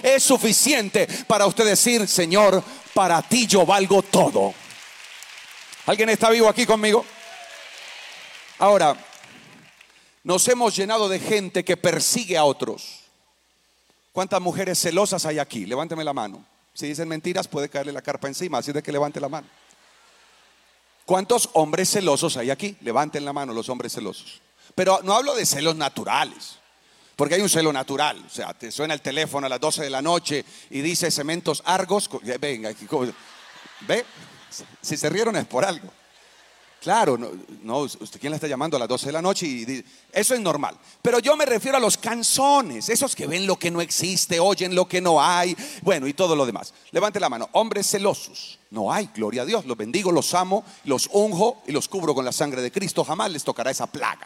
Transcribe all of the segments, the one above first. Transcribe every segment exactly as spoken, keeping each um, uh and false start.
es suficiente para usted decir: Señor, para ti yo valgo todo. ¿Alguien está vivo aquí conmigo? Ahora, nos hemos llenado de gente que persigue a otros. ¿Cuántas mujeres celosas hay aquí? Levánteme la mano. Si dicen mentiras, puede caerle la carpa encima, así de que levante la mano. ¿Cuántos hombres celosos hay aquí? Levanten la mano los hombres celosos. Pero no hablo de celos naturales, porque hay un celo natural. O sea, te suena el teléfono a las doce de la noche y dice Cementos Argos. Venga, ¿ve? Si se rieron es por algo. Claro, no, no, ¿usted quién le está llamando a las doce de la noche? Y dice, eso es normal. Pero yo me refiero a los canzones, esos que ven lo que no existe, oyen lo que no hay, bueno, y todo lo demás. Levante la mano. Hombres celosos, no hay, gloria a Dios. Los bendigo, los amo, los unjo y los cubro con la sangre de Cristo. Jamás les tocará esa plaga.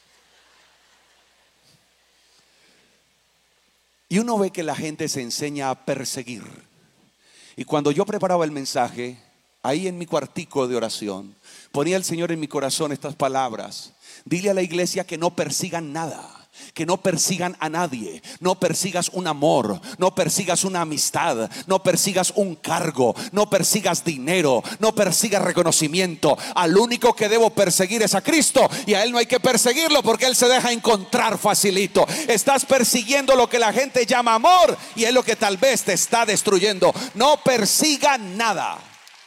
Y uno ve que la gente se enseña a perseguir. Y cuando yo preparaba el mensaje, ahí en mi cuartico de oración, ponía el Señor en mi corazón estas palabras: dile a la iglesia que no persigan nada, que no persigan a nadie. No persigas un amor, no persigas una amistad, no persigas un cargo, no persigas dinero, no persigas reconocimiento. Al único que debo perseguir es a Cristo, y a Él no hay que perseguirlo porque Él se deja encontrar facilito. Estás persiguiendo lo que la gente llama amor, y es lo que tal vez te está destruyendo. No persiga nada.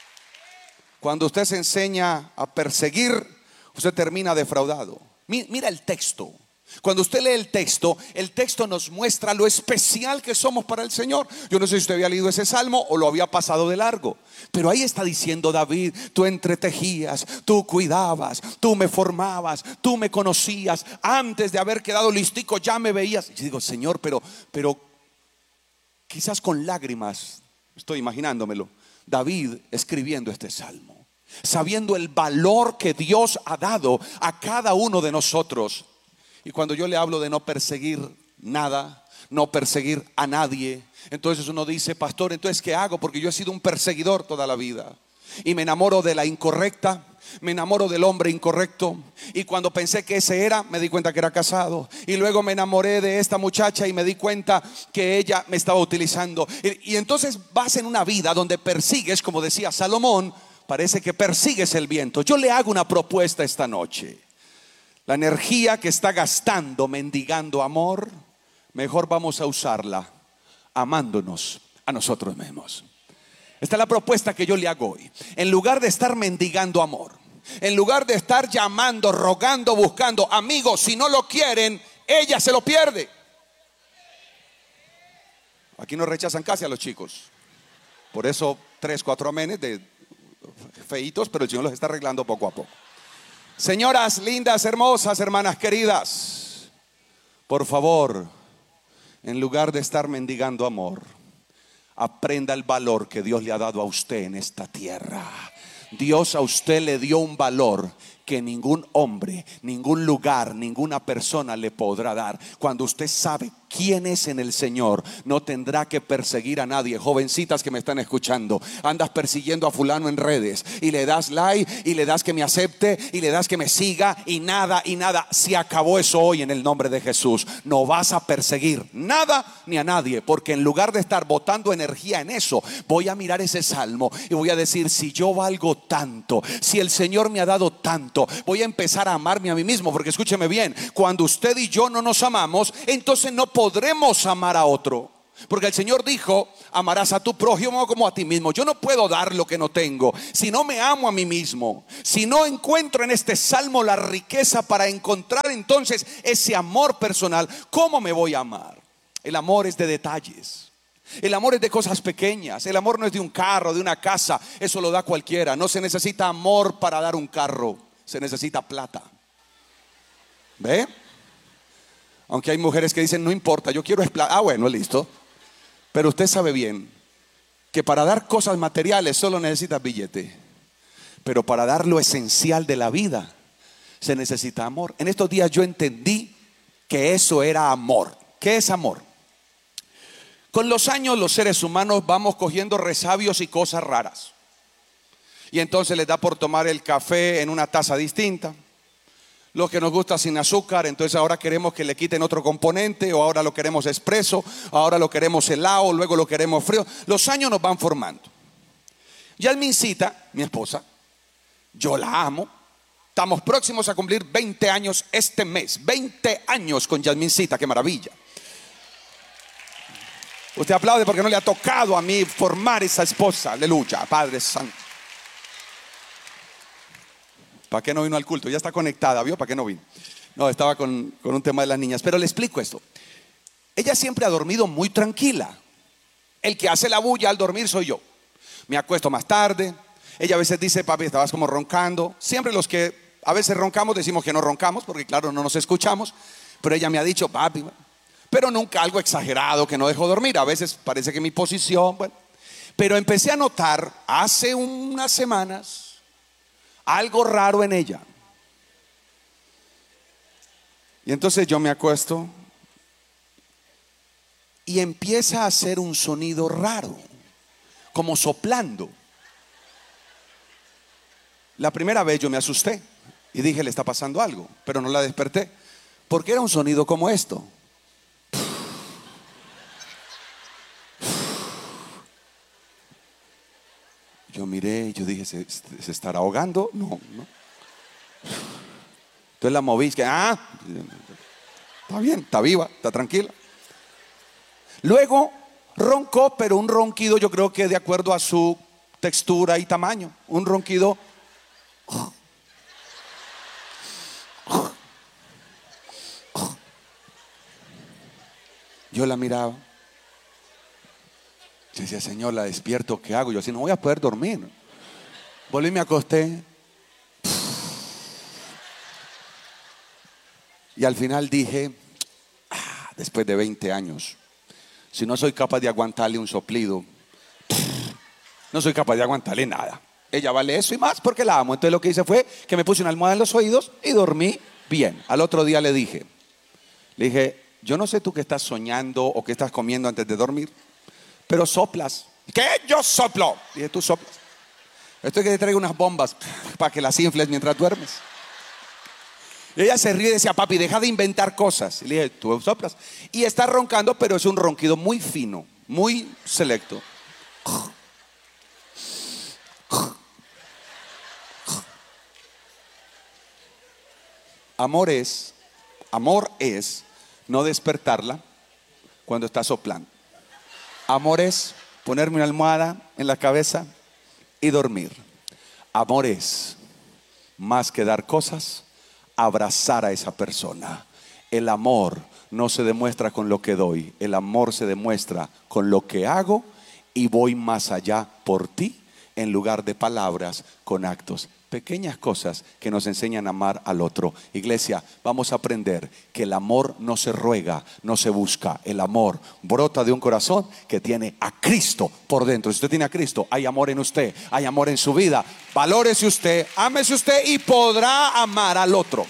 Cuando usted se enseña a perseguir, usted termina defraudado. Mira el texto. Cuando usted lee el texto, el texto nos muestra lo especial que somos para el Señor. Yo no sé si usted había leído ese salmo o lo había pasado de largo, pero ahí está diciendo David: tú entretejías, tú cuidabas, tú me formabas, tú me conocías. Antes de haber quedado listico ya me veías. Y yo digo: Señor, pero, pero quizás con lágrimas, estoy imaginándomelo, David escribiendo este salmo, sabiendo el valor que Dios ha dado a cada uno de nosotros. Y cuando yo le hablo de no perseguir nada, no perseguir a nadie, entonces uno dice: pastor, entonces ¿qué hago? Porque yo he sido un perseguidor toda la vida, y me enamoro de la incorrecta, me enamoro del hombre incorrecto, y cuando pensé que ese era, me di cuenta que era casado, y luego me enamoré de esta muchacha y me di cuenta que ella me estaba utilizando. Y, y entonces vas en una vida donde persigues, como decía Salomón, parece que persigues el viento. Yo le hago una propuesta esta noche: la energía que está gastando mendigando amor, mejor vamos a usarla amándonos a nosotros mismos. Esta es la propuesta que yo le hago hoy. En lugar de estar mendigando amor, en lugar de estar llamando, rogando, buscando amigos, si no lo quieren, ella se lo pierde. Aquí no rechazan casi a los chicos. Por eso tres, cuatro amenes de feitos, pero el Señor los está arreglando poco a poco. Señoras lindas, hermosas, hermanas queridas, por favor, en lugar de estar mendigando amor, aprenda el valor que Dios le ha dado a usted en esta tierra. Dios a usted le dio un valor que ningún hombre, ningún lugar, ninguna persona le podrá dar. Cuando usted sabe quién es en el Señor, no tendrá que perseguir a nadie. Jovencitas que me están escuchando, andas persiguiendo a fulano en redes y le das like y le das que me acepte y le das que me siga, y nada y nada. Se acabó eso hoy en el nombre de Jesús. No vas a perseguir nada ni a nadie, porque en lugar de estar botando energía en eso, voy a mirar ese salmo y voy a decir: si yo valgo tanto, si el Señor me ha dado tanto, voy a empezar a amarme a mí mismo. Porque escúcheme bien, cuando usted y yo no nos amamos, entonces no podremos amar a otro. Porque el Señor dijo: amarás a tu prójimo como a ti mismo. Yo no puedo dar lo que no tengo si no me amo a mí mismo. Si no encuentro en este salmo la riqueza para encontrar entonces ese amor personal, ¿cómo me voy a amar? El amor es de detalles. El amor es de cosas pequeñas. El amor no es de un carro, de una casa. Eso lo da cualquiera. No se necesita amor para dar un carro, se necesita plata. ¿Ve? Aunque hay mujeres que dicen: no importa, yo quiero es plata. Ah, bueno, listo. Pero usted sabe bien que para dar cosas materiales solo necesitas billete, pero para dar lo esencial de la vida se necesita amor. En estos días yo entendí que eso era amor. ¿Qué es amor? Con los años los seres humanos vamos cogiendo resabios y cosas raras, y entonces les da por tomar el café en una taza distinta, Lo que nos gusta sin azúcar, entonces ahora queremos que le quiten otro componente, o ahora lo queremos expreso, ahora lo queremos helado, luego lo queremos frío. Los años nos van formando. Yasmincita, mi esposa, yo la amo. Estamos próximos a cumplir veinte años este mes. veinte años con Yasmincita, qué maravilla. Usted aplaude porque no le ha tocado a mí formar esa esposa. Aleluya, Padre Santo. ¿Para qué no vino al culto? Ya está conectada, ¿vio? ¿Para qué no vino? No, estaba con, con un tema de las niñas. Pero le explico esto. Ella siempre ha dormido muy tranquila. El que hace la bulla al dormir soy yo. Me acuesto más tarde. Ella a veces dice, papi, estabas como roncando. Siempre los que a veces roncamos decimos que no roncamos, porque claro, no nos escuchamos. Pero ella me ha dicho, papi, pero nunca algo exagerado que no dejo dormir. A veces parece que mi posición, bueno. Pero empecé a notar hace unas semanas algo raro en ella. Y entonces yo me acuesto y empieza a hacer un sonido raro, como soplando. La primera vez yo me asusté y dije, le está pasando algo, pero no la desperté, porque era un sonido como esto. Yo miré y yo dije, ¿se, se estará ahogando? No, no. Entonces la moví, que ah, está bien, está viva, está tranquila. Luego roncó, pero un ronquido yo creo que de acuerdo a su textura y tamaño. Un ronquido. Yo la miraba. Yo decía, Señor, la despierto, ¿qué hago? Yo así no voy a poder dormir. Volví y me acosté. Y al final dije, ah, después de veinte años, si no soy capaz de aguantarle un soplido, no soy capaz de aguantarle nada. Ella vale eso y más porque la amo. Entonces lo que hice fue que me puse una almohada en los oídos y dormí bien. Al otro día le dije, le dije, yo no sé tú qué estás soñando o qué estás comiendo antes de dormir, pero soplas. ¿Qué? Yo soplo. Dije, tú soplas. Esto es que te traigo unas bombas para que las infles mientras duermes. Y ella se ríe y decía, papi, deja de inventar cosas. Y le dije, tú soplas. Y está roncando, pero es un ronquido muy fino, muy selecto. Amor es, amor es no despertarla cuando está soplando. Amor es ponerme una almohada en la cabeza y dormir. Amor es, más que dar cosas, abrazar a esa persona. El amor no se demuestra con lo que doy. El amor se demuestra con lo que hago y voy más allá por ti, en lugar de palabras, con actos. Pequeñas cosas que nos enseñan a amar al otro. Iglesia, vamos a aprender que el amor no se ruega, no se busca. El amor brota de un corazón que tiene a Cristo por dentro. Si usted tiene a Cristo, hay amor en usted, hay amor en su vida. Valórese usted, ámese usted y podrá amar al otro.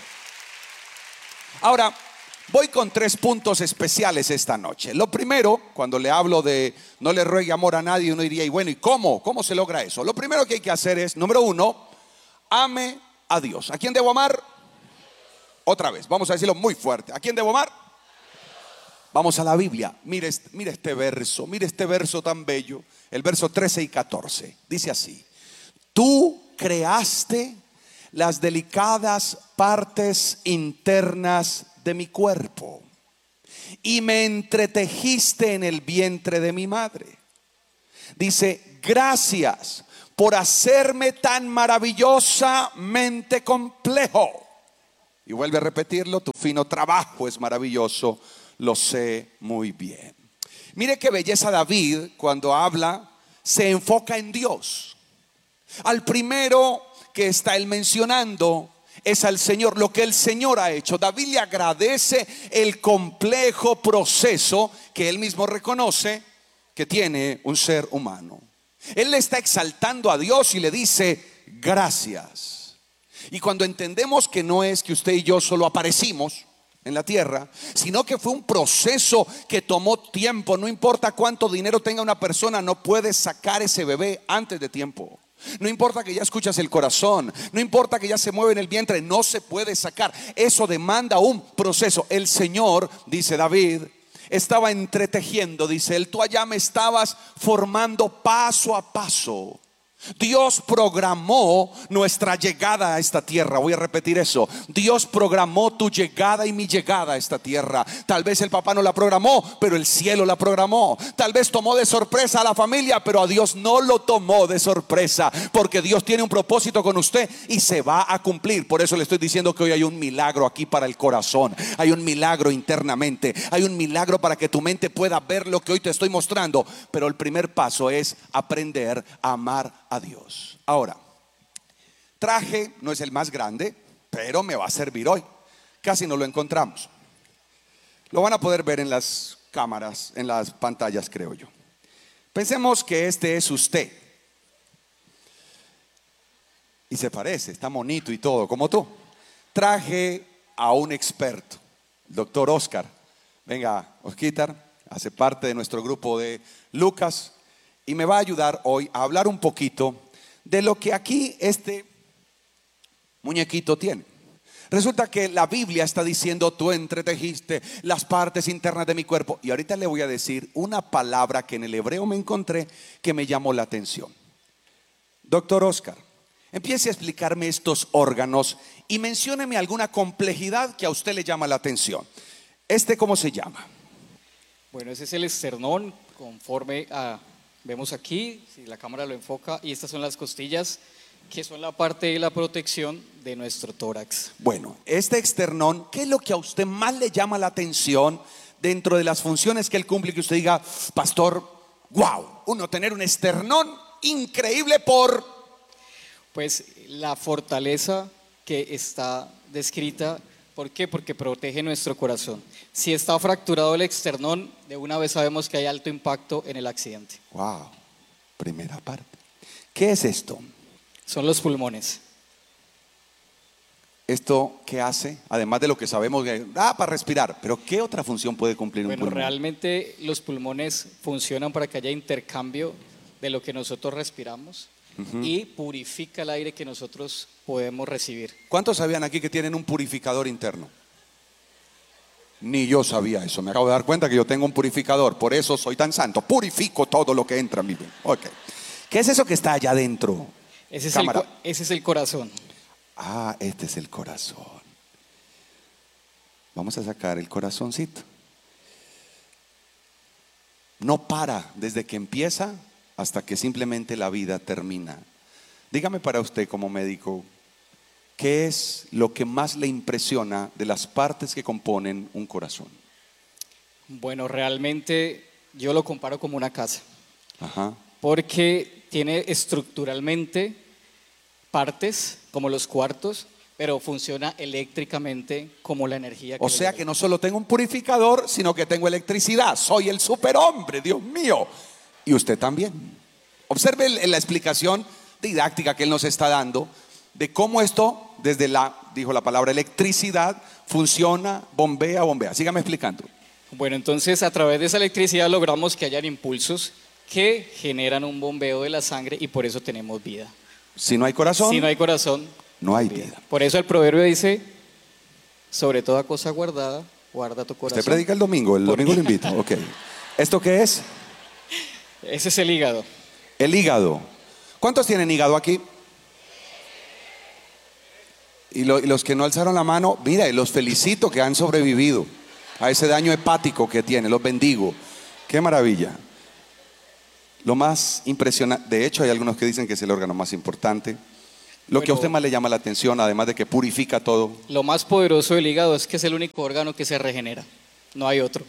Ahora, voy con tres puntos especiales esta noche. Lo primero, cuando le hablo de no le ruegue amor a nadie, uno diría, y bueno, ¿y cómo? ¿Cómo se logra eso? Lo primero que hay que hacer es, número uno, ame a Dios. ¿A quién debo amar? Otra vez, vamos a decirlo muy fuerte. ¿A quién debo amar? Vamos a la Biblia. Mire, mire este verso, mire este verso tan bello. El verso trece y catorce. Dice así: tú creaste las delicadas partes internas de mi cuerpo y me entretejiste en el vientre de mi madre. Dice, gracias por hacerme tan maravillosamente complejo. Y vuelve a repetirlo, tu fino trabajo es maravilloso, lo sé muy bien. Mire qué belleza David cuando habla, se enfoca en Dios. Al primero que está él mencionando es al Señor, lo que el Señor ha hecho. David le agradece el complejo proceso que él mismo reconoce que tiene un ser humano. Él le está exaltando a Dios y le dice gracias. Y cuando entendemos que no es que usted y yo solo aparecimos en la tierra, sino que fue un proceso que tomó tiempo. No importa cuánto dinero tenga una persona, no puede sacar ese bebé antes de tiempo. No importa que ya escuchas el corazón, no importa que ya se mueve en el vientre, no se puede sacar. Eso demanda un proceso. El Señor, dice David, estaba entretejiendo, dice él, tú allá me estabas formando paso a paso. Dios programó nuestra llegada a esta tierra. Voy a repetir eso. Dios programó tu llegada y mi llegada a esta tierra. Tal vez el papá no la programó, pero el cielo la programó. Tal vez tomó de sorpresa a la familia, pero a Dios no lo tomó de sorpresa, porque Dios tiene un propósito con usted y se va a cumplir. Por eso le estoy diciendo que hoy hay un milagro aquí para el corazón. Hay un milagro internamente. Hay un milagro para que tu mente pueda ver lo que hoy te estoy mostrando. Pero el primer paso es aprender a amar a Dios. Ahora, traje no es el más grande, pero me va a servir hoy. Casi no lo encontramos. Lo van a poder ver en las cámaras, en las pantallas, creo yo. Pensemos que este es usted. Y se parece, está bonito y todo, como tú. Traje a un experto, el doctor Oscar. Venga, Osquitar, hace parte de nuestro grupo de Lucas. Y me va a ayudar hoy a hablar un poquito de lo que aquí este muñequito tiene. Resulta que la Biblia está diciendo: tú entretejiste las partes internas de mi cuerpo. Y ahorita le voy a decir una palabra que en el hebreo me encontré que me llamó la atención. Doctor Oscar, empiece a explicarme estos órganos y mencióneme alguna complejidad que a usted le llama la atención. ¿Este cómo se llama? Bueno, ese es el esternón, conforme a... Vemos aquí, si la cámara lo enfoca, y estas son las costillas, que son la parte de la protección de nuestro tórax. Bueno, este esternón, ¿qué es lo que a usted más le llama la atención dentro de las funciones que él cumple? Que usted diga, pastor, wow, uno tener un esternón increíble por... Pues la fortaleza que está descrita. ¿Por qué? Porque protege nuestro corazón. Si está fracturado el esternón, de una vez sabemos que hay alto impacto en el accidente. Wow, primera parte. ¿Qué es esto? Son los pulmones. ¿Esto qué hace? Además de lo que sabemos, que, ah, para respirar. Pero ¿qué otra función puede cumplir Bueno, un pulmón? realmente los pulmones funcionan para que haya intercambio de lo que nosotros respiramos. Uh-huh. Y purifica el aire que nosotros podemos recibir. ¿Cuántos sabían aquí que tienen un purificador interno? Ni yo sabía eso. Me acabo de dar cuenta que yo tengo un purificador. Por eso soy tan santo. Purifico todo lo que entra en mi vida. Okay. ¿Qué es eso que está allá adentro? Ese es, el, ese es el corazón. Ah, este es el corazón. Vamos a sacar el corazoncito. No para desde que empieza hasta que simplemente la vida termina. Dígame para usted como médico, ¿qué es lo que más le impresiona de las partes que componen un corazón? Bueno, realmente yo lo comparo como una casa. Ajá. Porque tiene estructuralmente partes como los cuartos, pero funciona eléctricamente como la energía que O sea que no solo tengo un purificador, sino que tengo electricidad. Soy el superhombre, Dios mío. Y usted también. Observe la explicación didáctica que él nos está dando de cómo esto, desde la, dijo la palabra electricidad, funciona, bombea, bombea. Sígame explicando. Bueno, entonces a través de esa electricidad logramos que hayan impulsos que generan un bombeo de la sangre y por eso tenemos vida. Si no hay corazón, si no hay corazón, no hay vida. vida. Por eso el proverbio dice, sobre toda cosa guardada, guarda tu corazón. Usted predica el domingo, el domingo lo invito. Ok. ¿Esto qué es? Ese es el hígado. El hígado. ¿Cuántos tienen hígado aquí? Y, lo, y los que no alzaron la mano, mira, los felicito que han sobrevivido a ese daño hepático que tiene, los bendigo. Qué maravilla. Lo más impresionante, de hecho hay algunos que dicen que es el órgano más importante. Lo bueno, que a usted más le llama la atención, además de que purifica todo. Lo más poderoso del hígado es que es el único órgano que se regenera, no hay otro.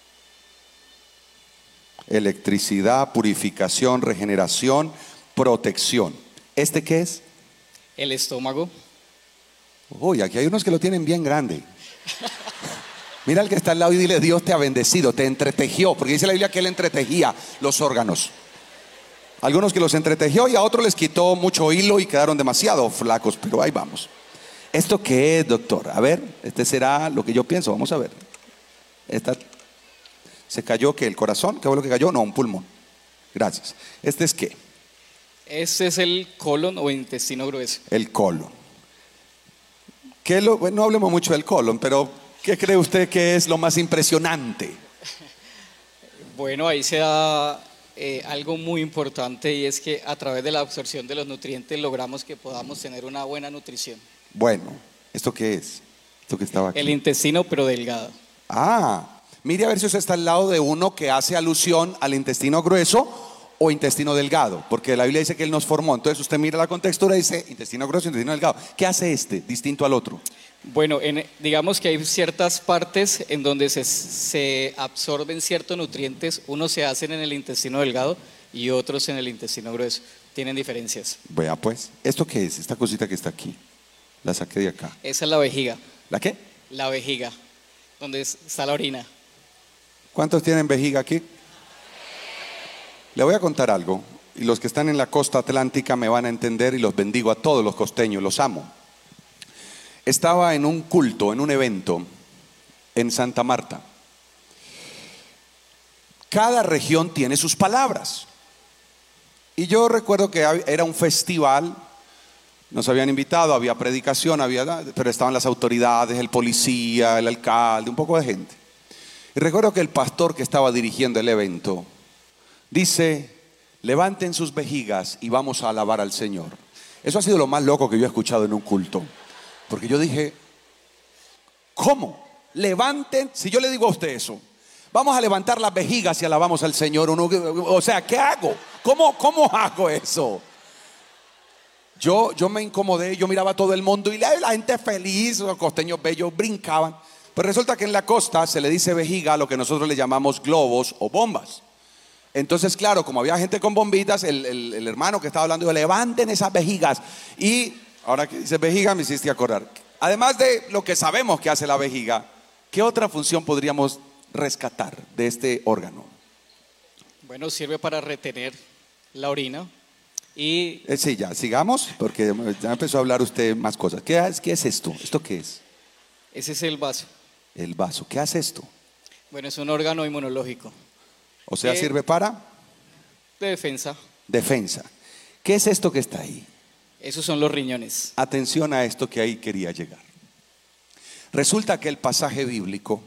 Electricidad, purificación, regeneración, protección. ¿Este qué es? El estómago. Uy, aquí hay unos que lo tienen bien grande. Mira al que está al lado y dile: Dios te ha bendecido, te entretejió. Porque dice la Biblia que él entretejía los órganos. Algunos que los entretejió y a otros les quitó mucho hilo y quedaron demasiado flacos. Pero ahí vamos. ¿Esto qué es, doctor? A ver, este será lo que yo pienso. Vamos a ver. Esta... ¿Se cayó qué? ¿El corazón? ¿Qué fue lo que cayó? No, un pulmón. Gracias. ¿Este es qué? Este es el colon o intestino grueso. El colon. ¿Qué lo, bueno, no hablemos mucho del colon, pero ¿qué cree usted que es lo más impresionante? Bueno, ahí se da eh, algo muy importante y es que a través de la absorción de los nutrientes logramos que podamos tener una buena nutrición. Bueno, ¿esto qué es? Esto que estaba aquí. El intestino, pero delgado. Ah, mire a ver si usted está al lado de uno que hace alusión al intestino grueso o intestino delgado, porque la Biblia dice que Él nos formó. Entonces usted mira la contextura y dice intestino grueso, intestino delgado. ¿Qué hace este distinto al otro? Bueno, en- digamos que hay ciertas partes en donde se, se absorben ciertos nutrientes, unos se hacen en el intestino delgado y otros en el intestino grueso. Tienen diferencias. Vea pues, ¿esto qué es? Esta cosita que está aquí. La saqué de acá. Esa es la vejiga, ¿La qué? la vejiga, donde es- está la orina. ¿Cuántos tienen vejiga aquí? Le voy a contar algo, y los que están en la costa atlántica me van a entender, y los bendigo a todos los costeños, los amo. Estaba en un culto, en un evento en Santa Marta. Cada región tiene sus palabras. Y yo recuerdo que era un festival, nos habían invitado, había predicación, había, pero estaban las autoridades, el policía, el alcalde, un poco de gente. Y recuerdo que el pastor que estaba dirigiendo el evento dice: levanten sus vejigas y vamos a alabar al Señor. Eso ha sido lo más loco que yo he escuchado en un culto. Porque yo dije, ¿cómo? Levanten, si yo le digo a usted eso, vamos a levantar las vejigas y alabamos al Señor. Uno, o sea, ¿qué hago? ¿Cómo, cómo hago eso? Yo, yo me incomodé, yo miraba a todo el mundo y la, la gente feliz, los costeños bellos brincaban. Pero resulta que en la costa se le dice vejiga a lo que nosotros le llamamos globos o bombas. Entonces, claro, como había gente con bombitas, el, el, el hermano que estaba hablando dijo: levanten esas vejigas. Y ahora que dice vejiga me hiciste acordar. Además de lo que sabemos que hace la vejiga, ¿qué otra función podríamos rescatar de este órgano? Bueno, sirve para retener la orina y Eh, sí, ya, sigamos, porque ya empezó a hablar usted más cosas. ¿Qué es, qué es esto? ¿Esto qué es? ese es el vaso. El vaso. ¿Qué hace esto? Bueno, es un órgano inmunológico O sea, Eh, sirve para de defensa. defensa. ¿Qué es esto que está ahí? Esos son los riñones. Atención a esto que ahí quería llegar. Resulta que el pasaje bíblico,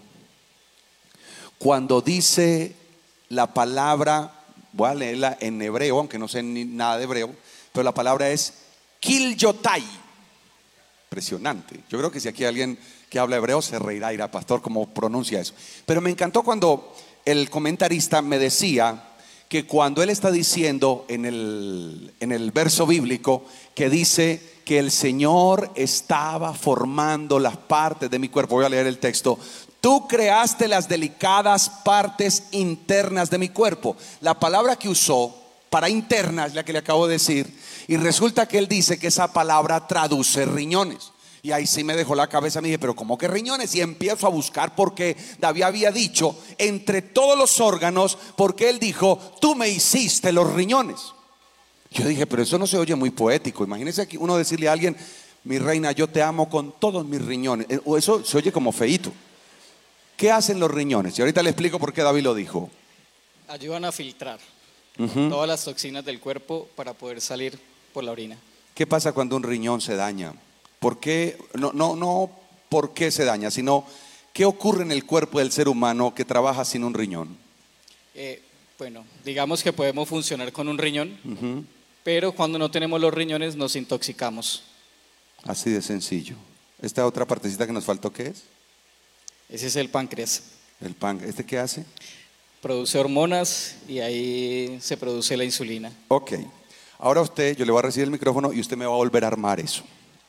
cuando dice la palabra, voy a leerla en hebreo, aunque no sé ni nada de hebreo, pero la palabra es kilyotai. Impresionante. Yo creo que si aquí hay alguien que habla hebreo se reirá, irá, pastor, cómo pronuncia eso. Pero me encantó cuando el comentarista me decía que cuando él está diciendo en el, en el verso bíblico que dice que el Señor estaba formando las partes de mi cuerpo, voy a leer el texto: tú creaste las delicadas partes internas de mi cuerpo. La palabra que usó para interna es la que le acabo de decir, y resulta que él dice que esa palabra traduce riñones. Y ahí sí me dejó la cabeza, me dije, pero ¿cómo que riñones? Y empiezo a buscar porque David había dicho entre todos los órganos, porque él dijo: tú me hiciste los riñones. Yo dije, pero eso no se oye muy poético. Imagínense aquí uno decirle a alguien: mi reina, yo te amo con todos mis riñones. O eso se oye como feíto. ¿Qué hacen los riñones? Y ahorita le explico por qué David lo dijo. Ayudan a filtrar Uh-huh. todas las toxinas del cuerpo para poder salir por la orina. ¿Qué pasa cuando un riñón se daña? ¿Por qué? No, no, no por qué se daña, sino ¿qué ocurre en el cuerpo del ser humano que trabaja sin un riñón? Eh, bueno, digamos que podemos funcionar con un riñón, Uh-huh. pero cuando no tenemos los riñones nos intoxicamos. Así de sencillo. Esta otra partecita que nos faltó, ¿qué es? Ese es el páncreas. El pan. ¿Este qué hace? Produce hormonas y ahí se produce la insulina. Ok. Ahora usted, yo le voy a recibir el micrófono y usted me va a volver a armar eso.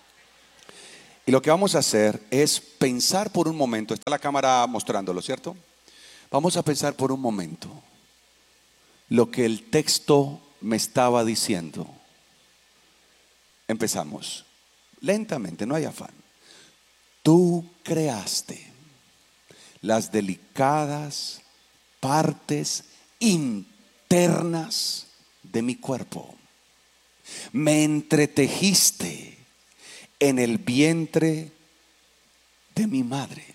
Y lo que vamos a hacer es pensar por un momento. Está la cámara mostrándolo, ¿cierto? Vamos a pensar por un momento lo que el texto me estaba diciendo. Empezamos. Lentamente, no hay afán. Tú creaste las delicadas partes internas de mi cuerpo. Me entretejiste en el vientre de mi madre.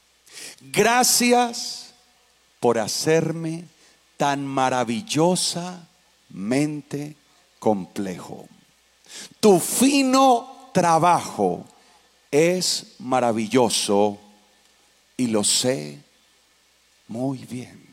Gracias por hacerme tan maravillosamente complejo. Tu fino trabajo es maravilloso y lo sé muy bien.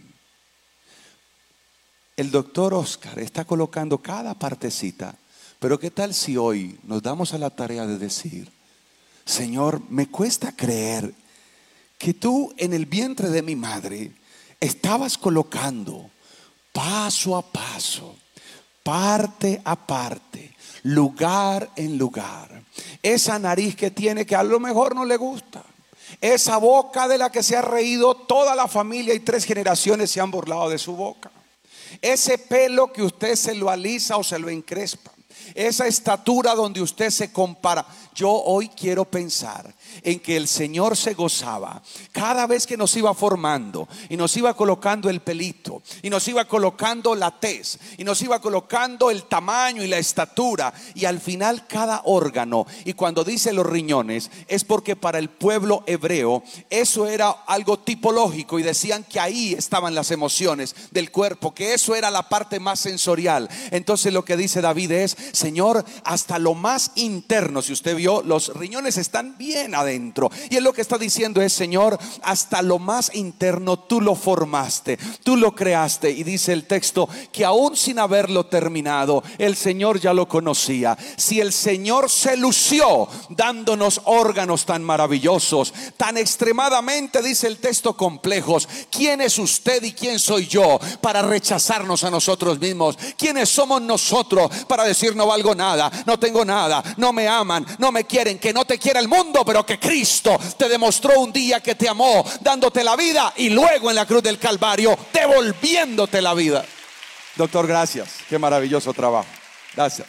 El doctor Oscar está colocando cada partecita, pero ¿qué tal si hoy nos damos a la tarea de decir: Señor, me cuesta creer que tú en el vientre de mi madre estabas colocando paso a paso, parte a parte, lugar en lugar, esa nariz que tiene que a lo mejor no le gusta, esa boca de la que se ha reído toda la familia y tres generaciones se han burlado de su boca, ese pelo que usted se lo alisa o se lo encrespa, esa estatura donde usted se compara. Yo hoy quiero pensar en que el Señor se gozaba cada vez que nos iba formando y nos iba colocando el pelito y nos iba colocando la tez y nos iba colocando el tamaño y la estatura y al final cada órgano. Y cuando dice los riñones es porque para el pueblo hebreo eso era algo tipológico y decían que ahí estaban las emociones del cuerpo, que eso era la parte más sensorial. Entonces lo que dice David es: Señor, hasta lo más interno, si usted vio, los riñones están bien adentro. Y él lo que está diciendo es: Señor, hasta lo más interno tú lo formaste, tú lo creaste. Y dice el texto que aún sin haberlo terminado, el Señor ya lo conocía. Si el Señor se lució dándonos órganos tan maravillosos, tan extremadamente, dice el texto, complejos, ¿quién es usted y quién soy yo para rechazarnos a nosotros mismos? ¿Quiénes somos nosotros para decir no valgo nada, no tengo nada, no me aman, no me quieren? Que no te quiera el mundo, pero que Cristo te demostró un día que te amó dándote la vida y luego en la cruz del Calvario devolviéndote la vida. Doctor, gracias, qué maravilloso trabajo, gracias.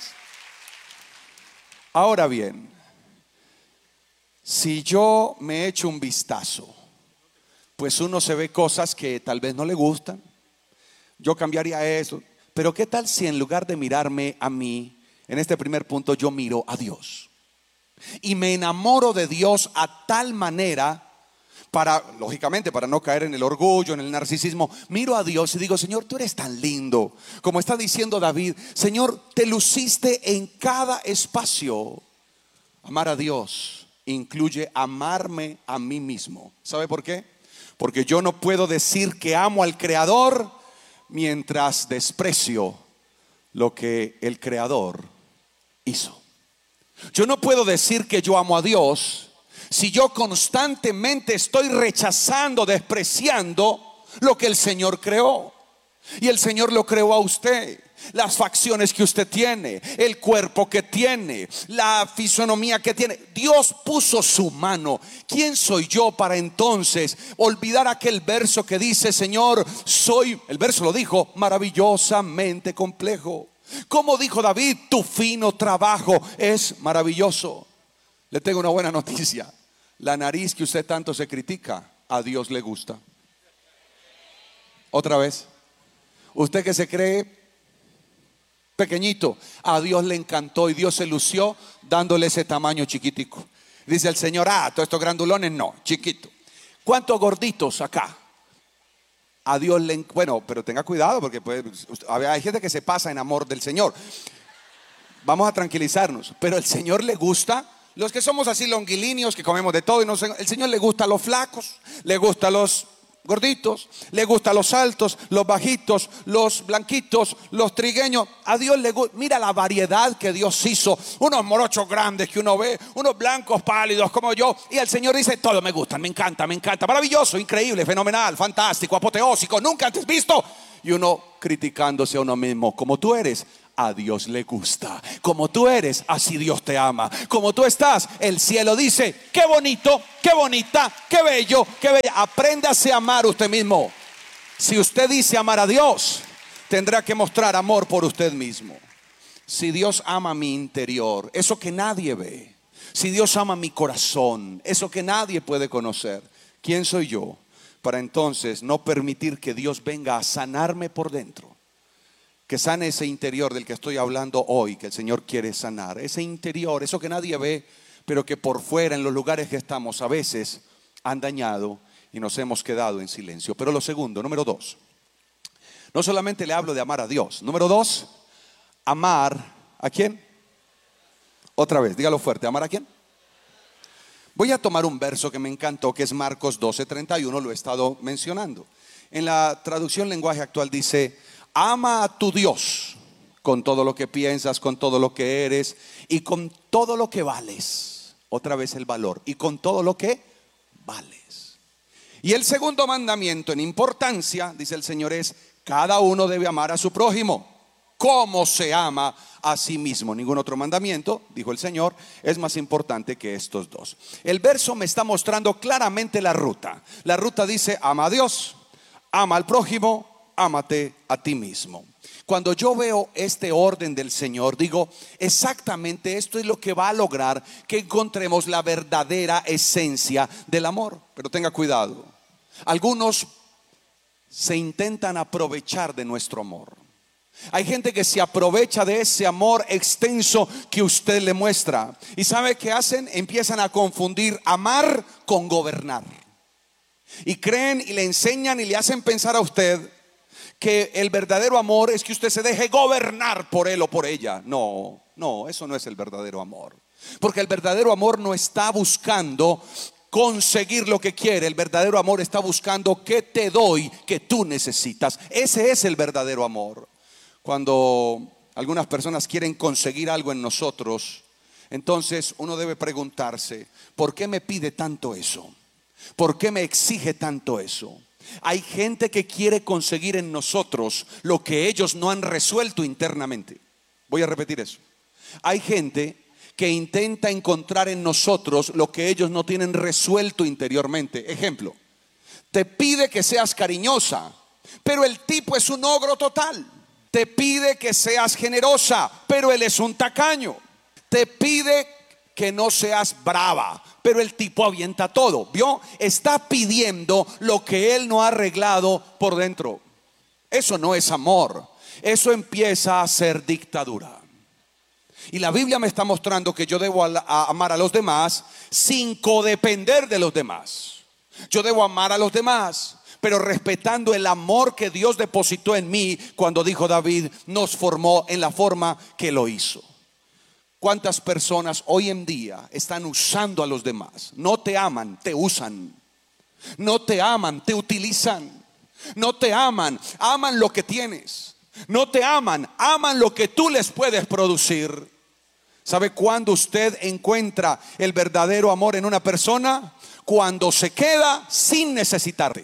Ahora bien, si yo me echo un vistazo, pues uno se ve cosas que tal vez no le gustan. Yo cambiaría eso, pero ¿qué tal si en lugar de mirarme a mí, en este primer punto, yo miro a Dios y me enamoro de Dios a tal manera, para, lógicamente, para no caer en el orgullo, en el narcisismo, miro a Dios y digo: Señor, tú eres tan lindo, como está diciendo David. Señor, te luciste en cada espacio. Amar a Dios incluye amarme a mí mismo. ¿Sabe por qué? Porque yo no puedo decir que amo al Creador mientras desprecio lo que el Creador hizo. Yo no puedo decir que yo amo a Dios si yo constantemente estoy rechazando, despreciando lo que el Señor creó. Y el Señor lo creó a usted. Las facciones que usted tiene, el cuerpo que tiene, la fisonomía que tiene, Dios puso su mano. ¿Quién soy yo para entonces olvidar aquel verso que dice: Señor, soy, el verso lo dijo, maravillosamente complejo? Como dijo David, tu fino trabajo es maravilloso. Le tengo una buena noticia: la nariz que usted tanto se critica, a Dios le gusta. Otra vez, usted que se cree pequeñito, a Dios le encantó y Dios se lució dándole ese tamaño chiquitico. Dice el Señor: ah, todos estos grandulones no, chiquito. ¿Cuántos gorditos acá? A Dios le, bueno, pero tenga cuidado porque pues, hay gente que se pasa en amor del Señor. Vamos a tranquilizarnos, pero el Señor le gusta los que somos así longuilíneos, que comemos de todo y no sé, el Señor le gusta a los flacos, le gusta a los gorditos, le gusta a los altos, los bajitos, los blanquitos, los trigueños. A Dios le gusta. Mira la variedad que Dios hizo. Unos morochos grandes que uno ve, unos blancos pálidos como yo. Y el Señor dice: todo me gusta, me encanta, me encanta. Maravilloso, increíble, fenomenal, fantástico, apoteósico, nunca antes visto. Y uno criticándose a uno mismo: como tú eres, a Dios le gusta. Como tú eres, así Dios te ama. Como tú estás, el cielo dice: qué bonito, qué bonita, qué bello, qué bella. Apréndase a amar usted mismo. Si usted dice amar a Dios, tendrá que mostrar amor por usted mismo. Si Dios ama mi interior, eso que nadie ve, si Dios ama mi corazón, eso que nadie puede conocer, ¿quién soy yo para entonces no permitir que Dios venga a sanarme por dentro? Que sane ese interior del que estoy hablando hoy, que el Señor quiere sanar. Ese interior, eso que nadie ve, pero que por fuera, en los lugares que estamos, a veces han dañado y nos hemos quedado en silencio. Pero lo segundo, número dos, no solamente le hablo de amar a Dios. Número dos, Amar, ¿a quién? Otra vez, dígalo fuerte, ¿amar a quién? Voy a tomar un verso que me encantó, que es Marcos doce treinta y uno, lo he estado mencionando. En la traducción lenguaje actual dice: ama a tu Dios con todo lo que piensas, con todo lo que eres y con todo lo que vales. Otra vez el valor, y con todo lo que vales. Y el segundo mandamiento en importancia, dice el Señor, es: cada uno debe amar a su prójimo como se ama a sí mismo. Ningún otro mandamiento, dijo el Señor, es más importante que estos dos. El verso me está mostrando claramente la ruta. La ruta dice: ama a Dios, ama al prójimo, ámate a ti mismo. Cuando yo veo este orden del Señor, digo, exactamente esto es lo que va a lograr que encontremos la verdadera esencia del amor. Pero tenga cuidado, algunos se intentan aprovechar de nuestro amor. Hay gente que se aprovecha de ese amor extenso que usted le muestra. ¿Y sabe qué hacen? Empiezan a confundir amar con gobernar. Y creen y le enseñan y le hacen pensar a usted que el verdadero amor es que usted se deje gobernar por él o por ella. No, no, eso no es el verdadero amor. Porque el verdadero amor no está buscando conseguir lo que quiere. El verdadero amor está buscando qué te doy que tú necesitas. Ese es el verdadero amor. Cuando algunas personas quieren conseguir algo en nosotros, entonces uno debe preguntarse: ¿por qué me pide tanto eso? ¿Por qué me exige tanto eso? Hay gente que quiere conseguir en nosotros lo que ellos no han resuelto internamente. Voy a repetir eso. Hay gente que intenta encontrar en nosotros lo que ellos no tienen resuelto interiormente. Ejemplo: te pide que seas cariñosa, pero el tipo es un ogro total. Te pide que seas generosa, pero él es un tacaño. Te pide que no seas brava, pero el tipo avienta todo. ¿Vio? Está pidiendo lo que él no ha arreglado por dentro. Eso no es amor. Eso empieza a ser dictadura. Y la Biblia me está mostrando que yo debo amar a los demás sin codepender de los demás. Yo debo amar a los demás, pero respetando el amor que Dios depositó en mí cuando dijo David: nos formó en la forma que lo hizo. ¿Cuántas personas hoy en día están usando a los demás? No te aman, te usan. No te aman, te utilizan. No te aman, aman lo que tienes. No te aman, aman lo que tú les puedes producir. ¿Sabe cuándo usted encuentra el verdadero amor en una persona? Cuando se queda sin necesitarte.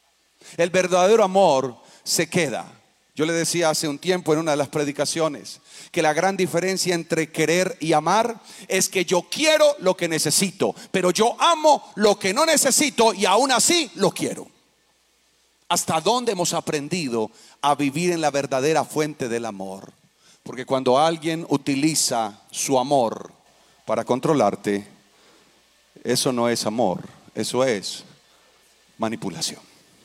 El verdadero amor se queda. Yo le decía hace un tiempo en una de las predicaciones que la gran diferencia entre querer y amar es que yo quiero lo que necesito, pero yo amo lo que no necesito y aún así lo quiero. ¿Hasta dónde hemos aprendido a vivir en la verdadera fuente del amor? Porque cuando alguien utiliza su amor para controlarte, eso no es amor, eso es manipulación.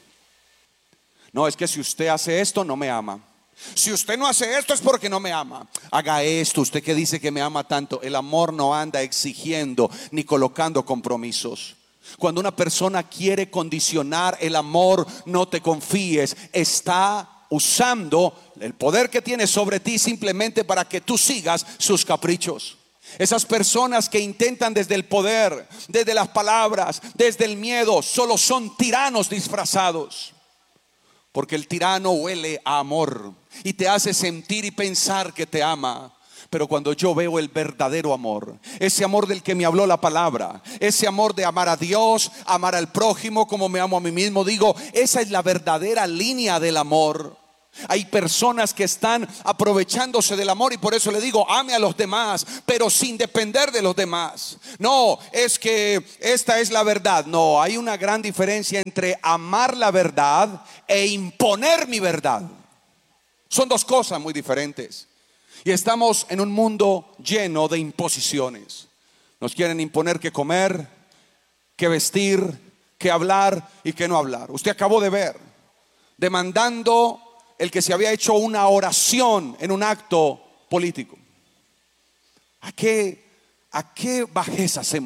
No, es que si usted hace esto no me ama. Si usted no hace esto es porque no me ama. Haga esto, usted que dice que me ama tanto. El amor no anda exigiendo ni colocando compromisos. Cuando una persona quiere condicionar el amor, no te confíes. Está usando el poder que tiene sobre ti simplemente para que tú sigas sus caprichos. Esas personas que intentan desde el poder, desde las palabras, desde el miedo, solo son tiranos disfrazados. Porque el tirano huele a amor y te hace sentir y pensar que te ama. Pero cuando yo veo el verdadero amor, ese amor del que me habló la palabra, ese amor de amar a Dios, amar al prójimo como me amo a mí mismo, digo, esa es la verdadera línea del amor. Hay personas que están aprovechándose del amor y por eso le digo, ame a los demás, pero sin depender de los demás. No, es que esta es la verdad. No, hay una gran diferencia entre amar la verdad e imponer mi verdad. Son dos cosas muy diferentes. Y estamos en un mundo lleno de imposiciones. Nos quieren imponer qué comer, qué vestir, qué hablar y qué no hablar. Usted acabó de ver, demandando el que se había hecho una oración en un acto político. ¿A qué, a qué bajezas hemos